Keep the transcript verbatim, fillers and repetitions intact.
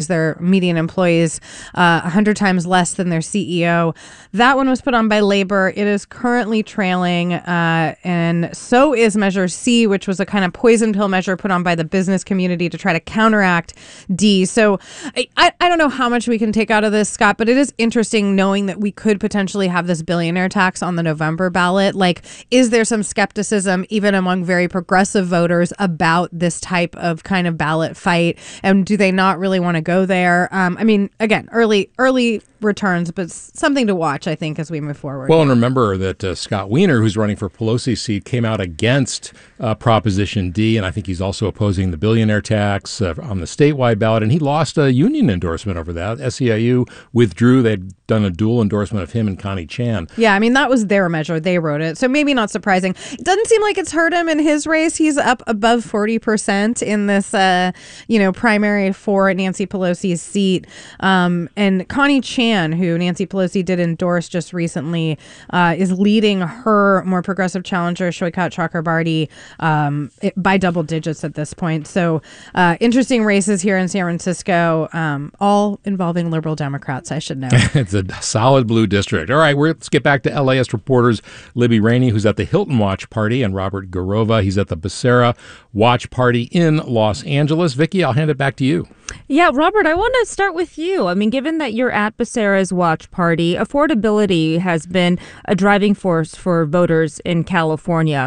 their median employees uh, one hundred times less than their C E O. That one was put on by Labor. It is currently trailing, uh, and so is Measure C, which was a kind of poison pill measure put on by the business community to try to counteract D. So I, I, I don't know how much we can take out of this, Scott, but it is interesting knowing that we could potentially have this billionaire tax on the November ballot. Like, is there some skepticism even among very progressive voters about this type of kind of ballot fight? And do they not really want to go there? Um, I mean, again, early early returns, but something to watch, I think, as we move forward. Well, and remember that uh, Scott Wiener, who's running for Pelosi's seat, came out against uh, Proposition D, and I think he's also opposing the billionaire tax uh, on the statewide ballot, and he lost a union endorsement over that. S E I U withdrew. They'd done a dual endorsement of him and Connie Chan. Yeah, I mean, that was their measure. They wrote it, so maybe not surprising. It doesn't seem like it's hurt him in his race. He's up above forty percent in this, uh, you know, primary for Nancy Pelosi's seat. Um, and Connie Chan, who Nancy Pelosi did endorse just recently, uh, is leading her more progressive challenger, Shoykat Chakrabarti, um, it, by double digits at this point. So uh, interesting races here in San Francisco, um, all involving liberal Democrats, I should know. It's a solid blue district. All right, we're, let's get back to L A S reporters Libby Rainey, who's at the Hilton Watch Party, and Robert Garova. He's at the Becerra Watch Party in Los Angeles. Vicki, I'll hand it back to you. Yeah, Robert, I want to start with you. I mean, given that you're at Becerra's Watch Party, affordability has been a driving force for voters in California.